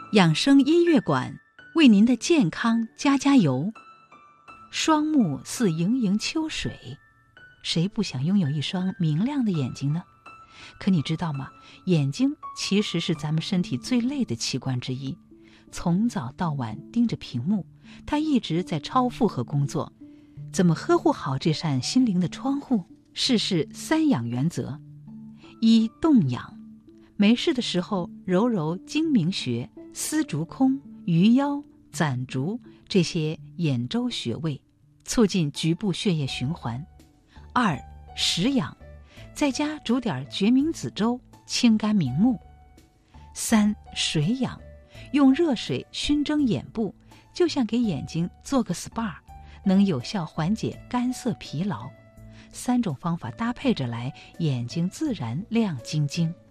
养生音乐馆为您的健康加油。双目似盈盈秋水，谁不想拥有一双明亮的眼睛呢？可你知道吗？眼睛其实是咱们身体最累的器官之一，从早到晚盯着屏幕，它一直在超负荷工作。怎么呵护好这扇心灵的窗户？试试3养原则。1、动养，没事的时候揉揉睛明穴、丝竹空、鱼腰、攒竹这些眼周穴位，促进局部血液循环。2、食养，在家煮点决明子粥，清肝明目。3、水养，用热水熏蒸眼部，就像给眼睛做个 SPA， 能有效缓解干涩疲劳。3种方法搭配着来，眼睛自然亮晶晶。